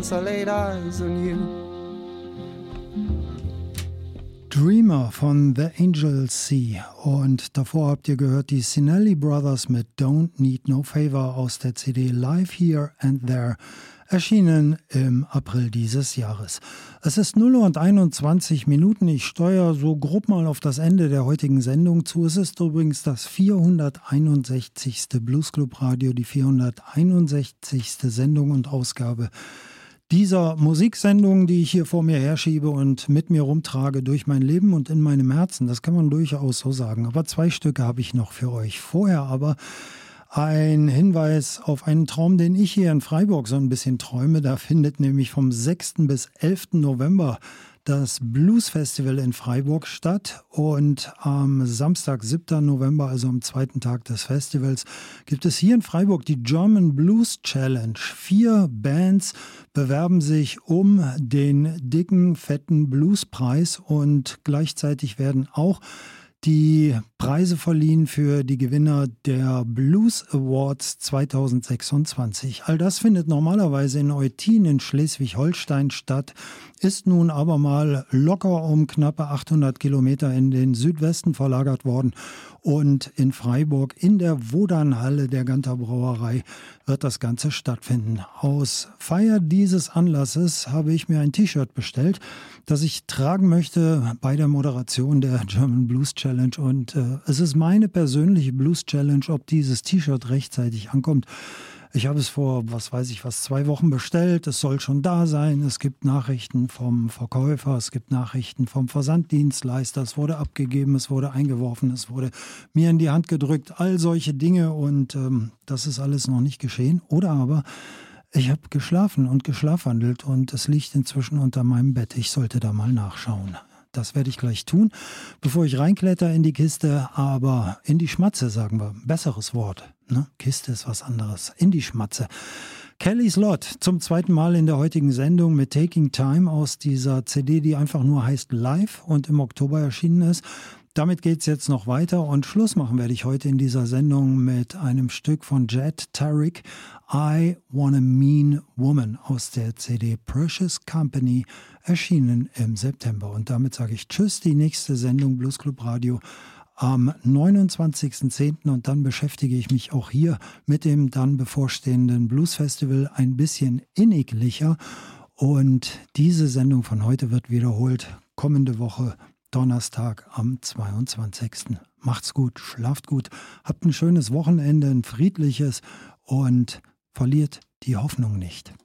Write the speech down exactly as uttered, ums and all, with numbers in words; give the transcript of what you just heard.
since I laid eyes on you. Dreamer von The Angel Sea. Und davor habt ihr gehört die Sinelli Brothers mit Don't Need No Favor aus der C D Live Here and There, erschienen im April dieses Jahres. Es ist null Uhr und einundzwanzig Minuten. Ich steuere so grob mal auf das Ende der heutigen Sendung zu. Es ist übrigens das vierhunderteinundsechzigste Blues Club Radio, die vierhunderteinundsechzigste Sendung und Ausgabe dieser Musiksendung, die ich hier vor mir herschiebe und mit mir rumtrage durch mein Leben und in meinem Herzen. Das kann man durchaus so sagen. Aber zwei Stücke habe ich noch für euch. Vorher aber ein Hinweis auf einen Traum, den ich hier in Freiburg so ein bisschen träume. Da findet nämlich vom sechsten bis elften November das Blues Festival in Freiburg statt, und am Samstag, siebten November, also am zweiten Tag des Festivals, gibt es hier in Freiburg die German Blues Challenge. Vier Bands bewerben sich um den dicken, fetten Bluespreis, und gleichzeitig werden auch die Preise verliehen für die Gewinner der Blues Awards zweitausendsechsundzwanzig. All das findet normalerweise in Eutin in Schleswig-Holstein statt, ist nun aber mal locker um knappe achthundert Kilometer in den Südwesten verlagert worden, und in Freiburg in der Wodanhalle der Ganter Brauerei wird das Ganze stattfinden. Aus Feier dieses Anlasses habe ich mir ein T-Shirt bestellt, das ich tragen möchte bei der Moderation der German Blues Challenge, und äh, es ist meine persönliche Blues Challenge, ob dieses T-Shirt rechtzeitig ankommt. Ich habe es vor, was weiß ich was, zwei Wochen bestellt. Es soll schon da sein. Es gibt Nachrichten vom Verkäufer, es gibt Nachrichten vom Versanddienstleister. Es wurde abgegeben, es wurde eingeworfen, es wurde mir in die Hand gedrückt. All solche Dinge, und ähm, das ist alles noch nicht geschehen. Oder aber ich habe geschlafen und geschlafwandelt, und es liegt inzwischen unter meinem Bett. Ich sollte da mal nachschauen. Das werde ich gleich tun, bevor ich reinkletter in die Kiste, aber in die Schmatze, sagen wir. Besseres Wort, ne? Kiste ist was anderes. In die Schmatze. Kelly Slot zum zweiten Mal in der heutigen Sendung mit Taking Time aus dieser C D, die einfach nur heißt Live und im Oktober erschienen ist. Damit geht's jetzt noch weiter, und Schluss machen werde ich heute in dieser Sendung mit einem Stück von Jet Tarek, I Want a Mean Woman aus der C D Precious Company, erschienen im September. Und damit sage ich Tschüss, die nächste Sendung Blues Club Radio am neunundzwanzigsten zehnten Und dann beschäftige ich mich auch hier mit dem dann bevorstehenden Blues Festival ein bisschen inniglicher. Und diese Sendung von heute wird wiederholt kommende Woche Donnerstag am zweiundzwanzigsten Macht's gut, schlaft gut, habt ein schönes Wochenende, ein friedliches, und verliert die Hoffnung nicht.